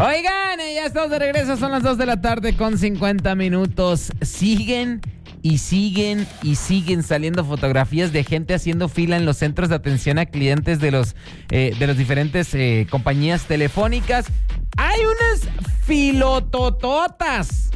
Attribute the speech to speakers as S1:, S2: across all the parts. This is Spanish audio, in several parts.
S1: Oigan, ya estamos de regreso, son las 2 de la tarde con 50 minutos. Siguen saliendo fotografías de gente haciendo fila en los centros de atención a clientes de los diferentes compañías telefónicas. Hay unas filotototas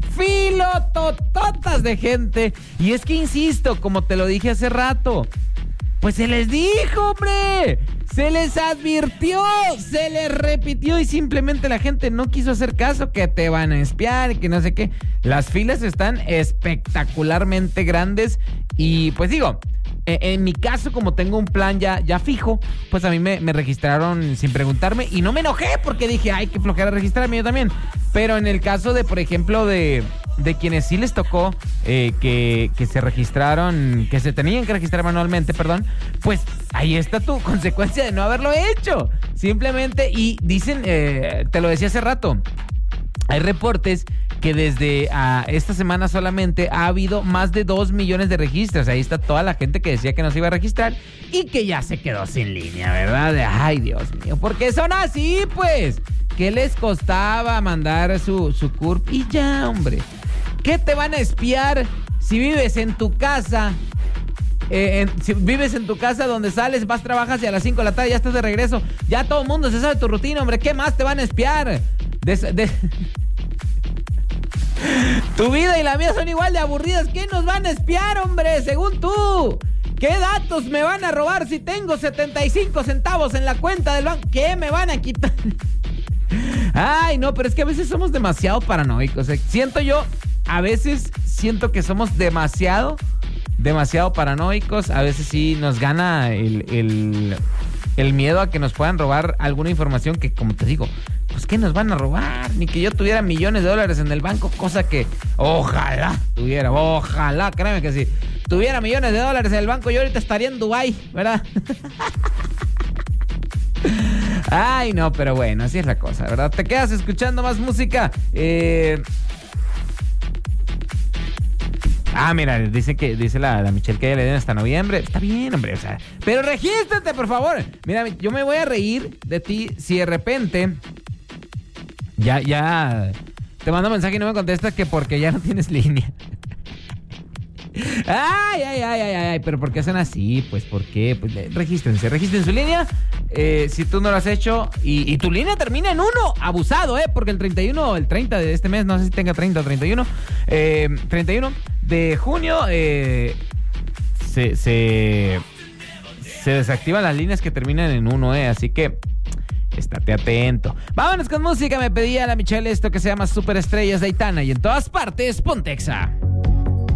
S1: de gente. Y es que insisto, como te lo dije hace rato, pues se les dijo, hombre, se les advirtió, se les repitió y simplemente la gente no quiso hacer caso, que te van a espiar y que no sé qué. Las filas están espectacularmente grandes y pues digo, en mi caso, como tengo un plan ya fijo, pues a mí me registraron sin preguntarme y no me enojé porque dije, ay, qué flojera registrarme yo también. Pero en el caso de, por ejemplo, de quienes sí les tocó que se registraron, que se tenían que registrar manualmente, perdón, pues ahí está tu consecuencia de no haberlo hecho. Simplemente, y dicen, te lo decía hace rato, hay reportes que desde esta semana solamente ha habido más de 2 millones de registros. Ahí está toda la gente que decía que no se iba a registrar y que ya se quedó sin línea, ¿verdad? Ay, Dios mío, ¿por qué son así, pues? ¿Qué les costaba mandar su CURP? Y ya, hombre. ¿Qué te van a espiar si vives en tu casa? Si vives en tu casa donde sales, vas, trabajas y a las 5 de la tarde ya estás de regreso. Ya todo el mundo se sabe tu rutina, hombre. ¿Qué más te van a espiar? Tu vida y la mía son igual de aburridas. ¿Qué nos van a espiar, hombre? Según tú. ¿Qué datos me van a robar si tengo 75 centavos en la cuenta del banco? ¿Qué me van a quitar? Ay, no, pero es que a veces somos demasiado paranoicos. A veces siento que somos demasiado paranoicos. A veces sí nos gana el miedo a que nos puedan robar alguna información que, como te digo, pues ¿qué nos van a robar? Ni que yo tuviera millones de dólares en el banco, cosa que ojalá, créeme que si tuviera millones de dólares en el banco, yo ahorita estaría en Dubái, ¿verdad? Ay, no, pero bueno, así es la cosa, ¿verdad? Te quedas escuchando más música. Mira, dice la Michelle que ya le den hasta noviembre. Está bien, hombre, o sea, pero regístrate, por favor. Mira, yo me voy a reír de ti si de repente ya te mando mensaje y no me contestas que porque ya no tienes línea. Ay, pero ¿por qué hacen así? Pues, ¿por qué? Pues registren su línea. Si tú no lo has hecho y tu línea termina en 1, abusado, porque el 31 o el 30 de este mes, no sé si tenga 30 o 31, 31 de junio, se desactivan las líneas que terminan en 1, así que estate atento. Vámonos con música. Me pedía la Michelle esto que se llama Superestrellas de Aitana y en todas partes, Pontexa.